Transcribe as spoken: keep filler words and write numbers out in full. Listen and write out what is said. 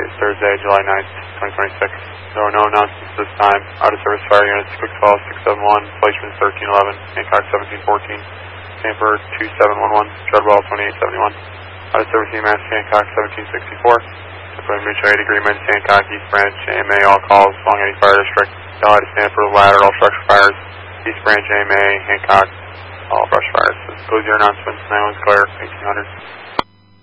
is Thursday, July ninth, twenty twenty-six. There are no announcements this time. Out of service fire units six twelve, six seven one, Fleischman thirteen eleven, Hancock seventeen fourteen, Sanford two seven one one, Treadwell twenty-eight seventy-one. Out of service E M A S Hancock seventeen sixty-four. Deploying mutual aid agreements, Hancock, East Branch, A M A, all calls, Long Eddy Fire District. Delhi to Sanford, ladder, all structure fires. East Branch, A M A, Hancock, all brush fires. Those are your announcements. nine one Claire, eighteen hundred.